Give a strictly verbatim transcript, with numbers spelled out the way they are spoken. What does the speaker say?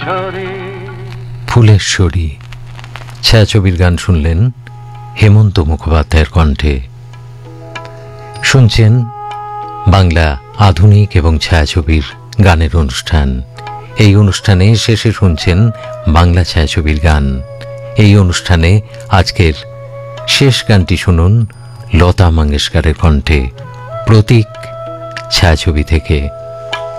ফুলেশ্বরী ছায়াছবির গান শুনলেন হেমন্ত মুখোপাধ্যায়ের কণ্ঠে। শুনছেন বাংলা আধুনিক এবং ছায়াছবির গানের অনুষ্ঠান। এই অনুষ্ঠানে শেষে শুনছেন বাংলা ছায়াছবির গান। এই অনুষ্ঠানে আজকের শেষ গানটি শুনুন লতা মঙ্গেশকরের কণ্ঠে, প্রতীক ছায়াছবি থেকে।